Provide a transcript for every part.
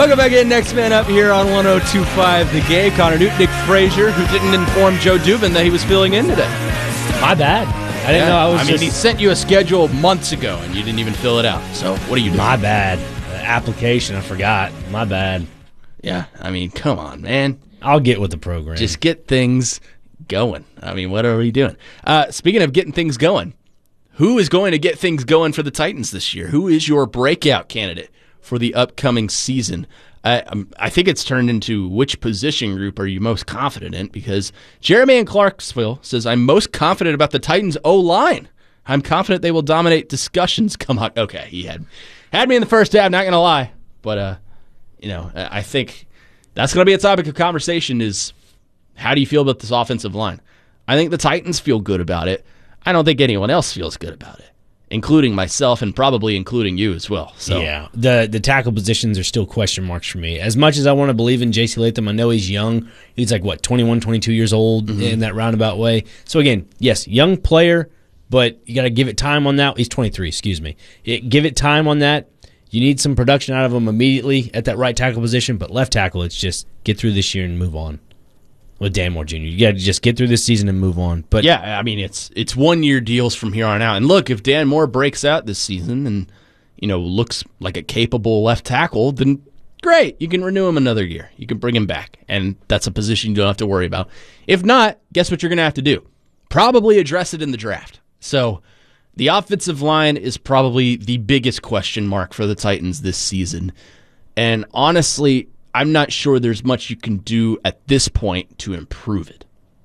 Welcome back in. Next man up here on 102.5 The Game. Connor Newton, Nick Frazier, who didn't inform Joe Dubin that he was filling in today. My bad. I didn't know I was he sent you a schedule months ago, and you didn't even fill it out. So what are you doing? My bad. Application, I forgot. My bad. Yeah, come on, man. I'll get with the program. Just get things going. What are we doing? Speaking of getting things going, who is going to get things going for the Titans this year? Who is your breakout candidate for the upcoming season? I think it's turned into which position group are you most confident in, because Jeremy in Clarksville says, I'm most confident about the Titans' O-line. I'm confident they will dominate discussions come out. Okay, he had me in the first half, not going to lie. But, I think that's going to be a topic of conversation is how do you feel about this offensive line? I think the Titans feel good about it. I don't think anyone else feels good about it, including myself and probably including you as well. So yeah, the tackle positions are still question marks for me. As much as I want to believe in J.C. Latham, I know he's young. He's 21, 22 years old in that roundabout way. So again, yes, young player, but you got to give it time on that. He's 23, excuse me. Give it time on that. You need some production out of him immediately at that right tackle position, but left tackle, it's just get through this year and move on. With Dan Moore Jr. You got to just get through this season and move on. But yeah, it's 1 year deals from here on out. And look, if Dan Moore breaks out this season and looks like a capable left tackle, then great, you can renew him another year. You can bring him back, and that's a position you don't have to worry about. If not, guess what you're going to have to do? Probably address it in the draft. So the offensive line is probably the biggest question mark for the Titans this season. And honestly, I'm not sure there's much you can do at this point to improve it.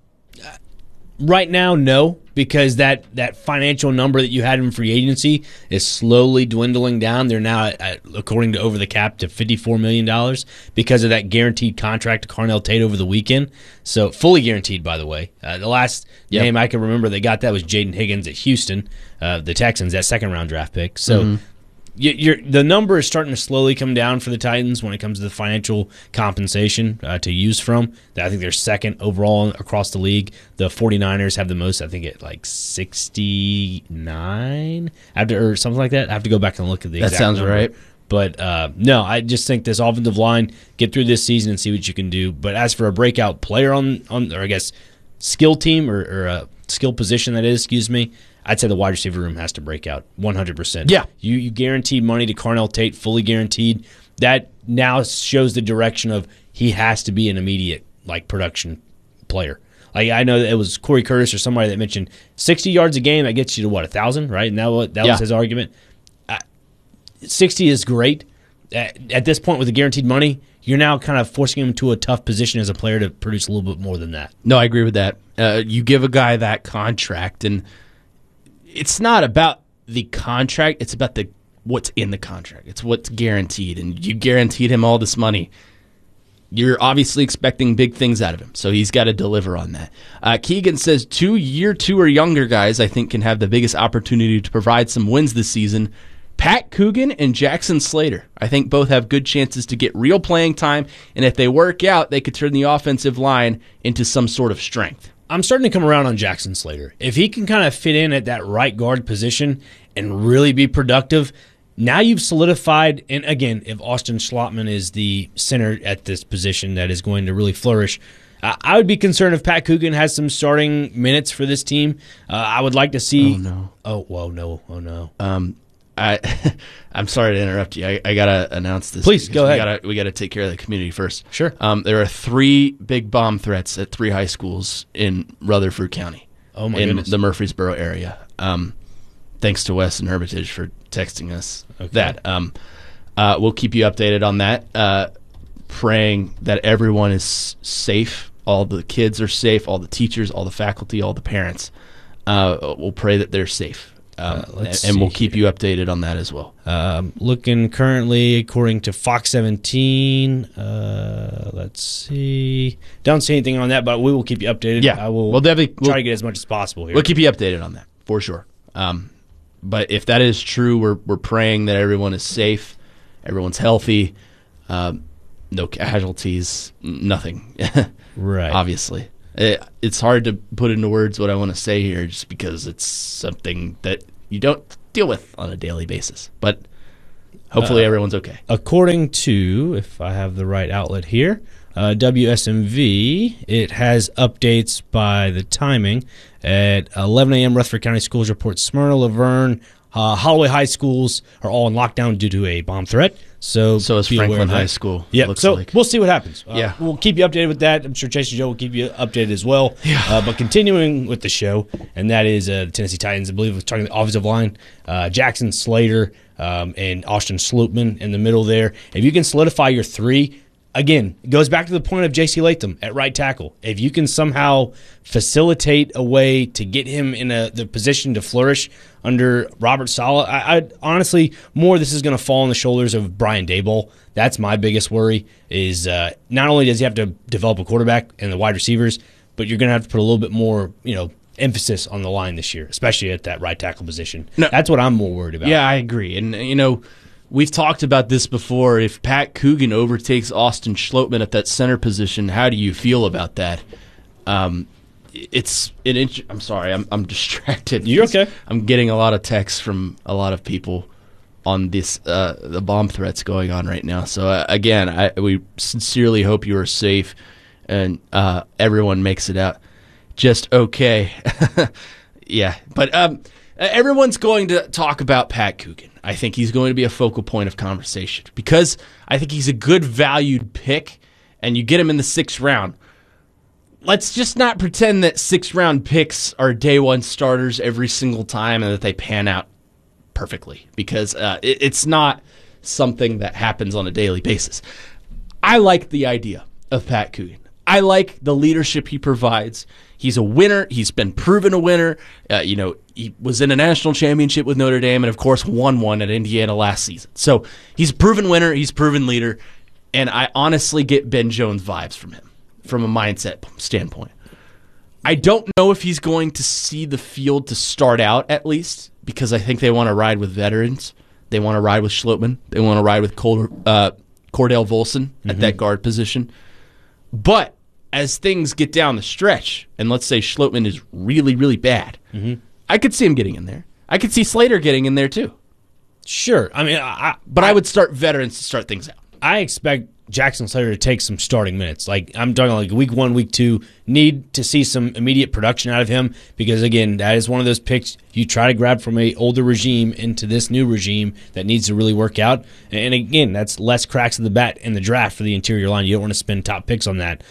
Right now, no, because that financial number that you had in free agency is slowly dwindling down. They're now, according to Over the Cap, to $54 million because of that guaranteed contract to Carnell Tate over the weekend. So fully guaranteed, by the way. The last name I can remember they got that was Jaden Higgins at Houston, the Texans, that second-round draft pick. So the number is starting to slowly come down for the Titans when it comes to the financial compensation to use from. I think they're second overall across the league. The 49ers have the most, I think, at 69 or something like that. I have to go back and look at the exact number. That sounds right. But no, I just think this offensive line, get through this season and see what you can do. But as for a breakout player or I guess skill team or a skill position that is, I'd say the wide receiver room has to break out 100%. Yeah. You guaranteed money to Carnell Tate, fully guaranteed. That now shows the direction of he has to be an immediate production player. I know that it was Corey Curtis or somebody that mentioned 60 yards a game, that gets you to 1,000, right? And that was his argument. 60 is great. At this point with the guaranteed money, you're now kind of forcing him to a tough position as a player to produce a little bit more than that. No, I agree with that. You give a guy that contract, and it's not about the contract. It's about what's in the contract. It's what's guaranteed, and you guaranteed him all this money. You're obviously expecting big things out of him, so he's got to deliver on that. Keegan says year two or younger guys, I think, can have the biggest opportunity to provide some wins this season. Pat Coogan and Jackson Slater, I think both have good chances to get real playing time, and if they work out, they could turn the offensive line into some sort of strength. I'm starting to come around on Jackson Slater. If he can kind of fit in at that right guard position and really be productive, now you've solidified, and again, if Austin Schlottman is the center at this position that is going to really flourish, I would be concerned if Pat Coogan has some starting minutes for this team. I would like to see... Oh, no. Oh, no. I'm sorry to interrupt you. I gotta announce this. Please go ahead. We gotta take care of the community first. Sure. There are 3 big bomb threats at 3 high schools in Rutherford County. Oh my goodness. In the Murfreesboro area. Thanks to Wes and Hermitage for texting us that. We'll keep you updated on that. Praying that everyone is safe. All the kids are safe. All the teachers, all the faculty, all the parents. We'll pray that they're safe. And we'll keep you updated on that as well. Looking currently, according to Fox 17, let's see. Don't see anything on that, but we will keep you updated. Yeah, we'll definitely try to get as much as possible here. We'll keep you updated on that, for sure. But if that is true, we're praying that everyone is safe, everyone's healthy, no casualties, nothing. Right. Obviously. It's hard to put into words what I want to say here just because it's something that you don't deal with on a daily basis. But Hopefully everyone's okay. According to, if I have the right outlet here, WSMV, it has updates by the timing. At 11 a.m., Rutherford County Schools report Smyrna, Laverne, Holloway High Schools are all in lockdown due to a bomb threat. So is Franklin High School. Yeah, so like. We'll see what happens. Yeah. We'll keep you updated with that. I'm sure Chase and Joe will keep you updated as well. Yeah. But continuing with the show, and that is the Tennessee Titans. I believe we're talking the offensive line. Jackson Slater and Austin Sloopman in the middle there. If you can solidify your three, again, it goes back to the point of J.C. Latham at right tackle. If you can somehow facilitate a way to get him in the position to flourish under Robert Saleh, I honestly, more this is going to fall on the shoulders of Brian Daboll. That's my biggest worry is not only does he have to develop a quarterback and the wide receivers, but you're going to have to put a little bit more, emphasis on the line this year, especially at that right tackle position. No, that's what I'm more worried about. Yeah, I agree. And, we've talked about this before. If Pat Coogan overtakes Austin Schlottman at that center position, how do you feel about that? I'm sorry, I'm distracted. You're okay. I'm getting a lot of texts from a lot of people on this the bomb threats going on right now. So again, we sincerely hope you are safe and everyone makes it out just okay. Yeah, but everyone's going to talk about Pat Coogan. I think he's going to be a focal point of conversation because I think he's a good valued pick, and you get him in the 6th round. Let's just not pretend that 6th-round picks are day one starters every single time and that they pan out perfectly because it's not something that happens on a daily basis. I like the idea of Pat Coogan. I like the leadership he provides. He's a winner. He's been proven a winner. He was in a national championship with Notre Dame and, of course, won one at Indiana last season. So he's a proven winner. He's a proven leader. And I honestly get Ben Jones vibes from him, from a mindset standpoint. I don't know if he's going to see the field to start out, at least, because I think they want to ride with veterans. They want to ride with Schlottman. They want to ride with Cordell Volson at that guard position. But as things get down the stretch, and let's say Schlottman is really, really bad, I could see him getting in there. I could see Slater getting in there too. Sure. I mean, I would start veterans to start things out. I expect Jackson Slater to take some starting minutes. Like I'm talking like week 1, week 2, need to see some immediate production out of him because, again, that is one of those picks you try to grab from an older regime into this new regime that needs to really work out. And again, that's less cracks in the bat in the draft for the interior line. You don't want to spend top picks on that.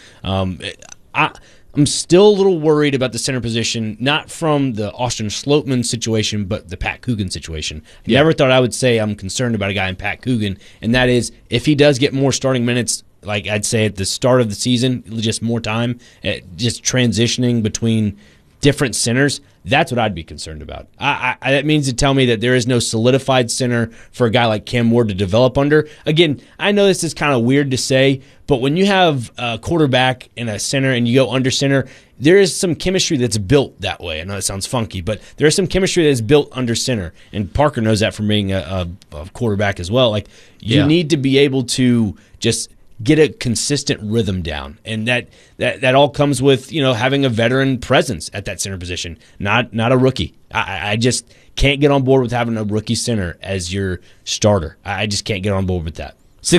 I'm still a little worried about the center position, not from the Austin Slottman situation, but the Pat Coogan situation. I never thought I would say I'm concerned about a guy in Pat Coogan, and that is if he does get more starting minutes, like I'd say at the start of the season, just more time, just transitioning between different centers, that's what I'd be concerned about. That means to tell me that there is no solidified center for a guy like Cam Ward to develop under. Again, I know this is kind of weird to say, but when you have a quarterback and a center and you go under center, there is some chemistry that's built that way. I know that sounds funky, but there is some chemistry that is built under center, and Parker knows that from being a quarterback as well. Like you need to be able to just get a consistent rhythm down, and that all comes with having a veteran presence at that center position, not a rookie. I just can't get on board with having a rookie center as your starter. I just can't get on board with that.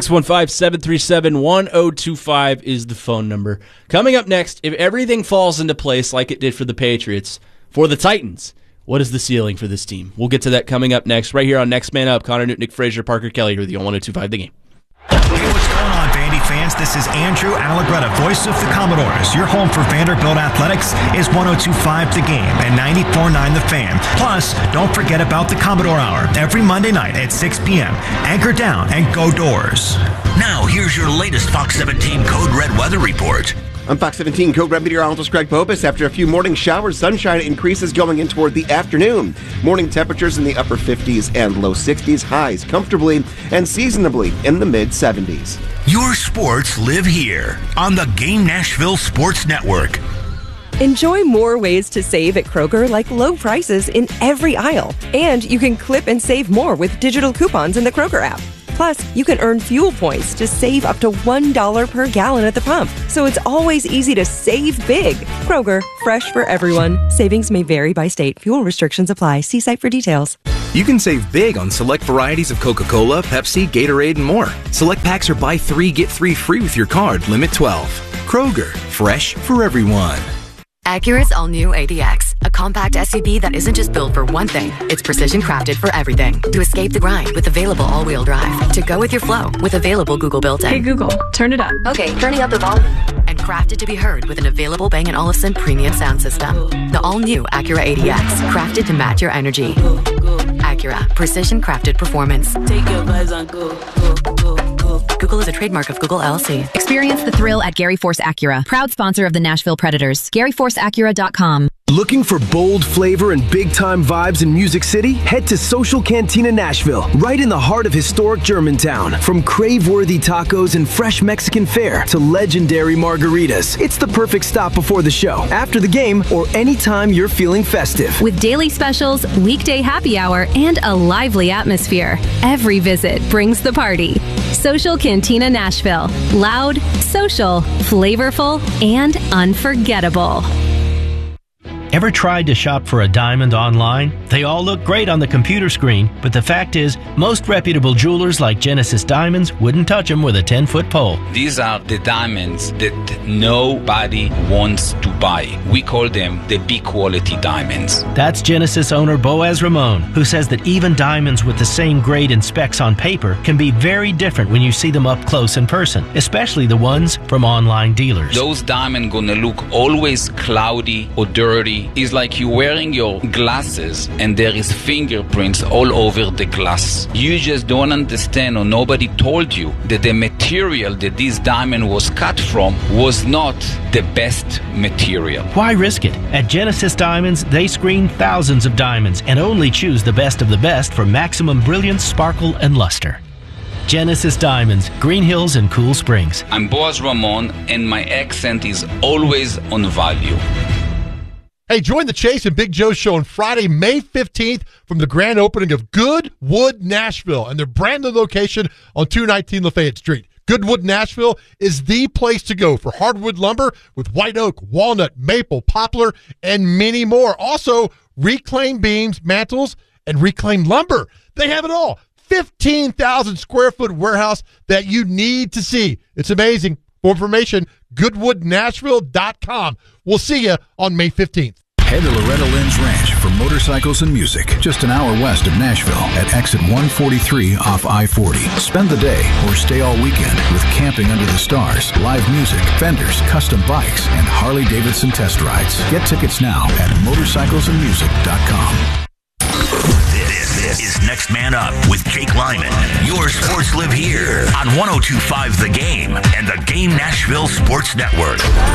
615-737-1025 is the phone number. Coming up next, if everything falls into place like it did for the Patriots, for the Titans, what is the ceiling for this team? We'll get to that coming up next, right here on Next Man Up. Connor Newton, Nick Frazier, Parker Kelly here with you on 102.5 The Game. Hey, what's going on, Vandy fans? This is Andrew Allegretta, voice of the Commodores. Your home for Vanderbilt Athletics is 102.5 The Game and 94.9 The Fan. Plus, don't forget about the Commodore Hour every Monday night at 6 p.m. Anchor down and go Doors. Now, here's your latest Fox 17 Code Red weather report. I'm Fox 17 Code Red meteorologist Greg Popus. After a few morning showers, sunshine increases going in toward the afternoon. Morning temperatures in the upper 50s and low 60s, highs comfortably and seasonably in the mid-70s. Your sports live here on the Game Nashville Sports Network. Enjoy more ways to save at Kroger, like low prices in every aisle. And you can clip and save more with digital coupons in the Kroger app. Plus, you can earn fuel points to save up to $1 per gallon at the pump. So it's always easy to save big. Kroger, fresh for everyone. Savings may vary by state. Fuel restrictions apply. See site for details. You can save big on select varieties of Coca-Cola, Pepsi, Gatorade, and more. Select packs are buy 3, get 3 free with your card, limit 12. Kroger, fresh for everyone. Acura's all-new ADX, a compact SUV that isn't just built for one thing, it's precision crafted for everything. To escape the grind with available all-wheel drive. To go with your flow with available Google built-in. Hey Google, turn it up. Okay, turning up the volume. And crafted to be heard with an available Bang & Olufsen premium sound system. The all-new Acura ADX, crafted to match your energy. Acura, precision crafted performance. Take your vibes on go. Google is a trademark of Google LLC. Experience the thrill at Gary Force Acura, proud sponsor of the Nashville Predators. GaryForceAcura.com. Looking for bold flavor and big-time vibes in Music City? Head to Social Cantina Nashville, right in the heart of historic Germantown. From crave-worthy tacos and fresh Mexican fare to legendary margaritas, it's the perfect stop before the show, after the game, or anytime you're feeling festive. With daily specials, weekday happy hour, and a lively atmosphere, every visit brings the party. Social Cantina Nashville. Loud, social, flavorful, and unforgettable. Ever tried to shop for a diamond online? They all look great on the computer screen, but the fact is, most reputable jewelers like Genesis Diamonds wouldn't touch them with a 10-foot pole. These are the diamonds that nobody wants to buy. We call them the B-quality diamonds. That's Genesis owner Boaz Ramon, who says that even diamonds with the same grade and specs on paper can be very different when you see them up close in person, especially the ones from online dealers. Those diamonds gonna look always cloudy or dirty. It's like you're wearing your glasses and there is fingerprints all over the glass. You just don't understand, or nobody told you that the material that this diamond was cut from was not the best material. Why risk it? At Genesis Diamonds, they screen thousands of diamonds and only choose the best of the best for maximum brilliance, sparkle, and luster. Genesis Diamonds, Green Hills and Cool Springs. I'm Boaz Ramon, and my accent is always on value. Hey, join the Chase and Big Joe show on Friday, May 15th from the grand opening of Goodwood Nashville and their brand new location on 219 Lafayette Street. Goodwood Nashville is the place to go for hardwood lumber with white oak, walnut, maple, poplar, and many more. Also, reclaimed beams, mantles, and reclaimed lumber. They have it all. 15,000 square foot warehouse that you need to see. It's amazing. For information, GoodwoodNashville.com. We'll see you on May 15th. Head to Loretta Lynn's Ranch for motorcycles and music, just an hour west of Nashville at exit 143 off I-40. Spend the day or stay all weekend with camping under the stars, live music, vendors, custom bikes, and Harley-Davidson test rides. Get tickets now at motorcyclesandmusic.com. This is Next Man Up with Jake Lyman. Your sports live here on 102.5 The Game and the Game Nashville Sports Network.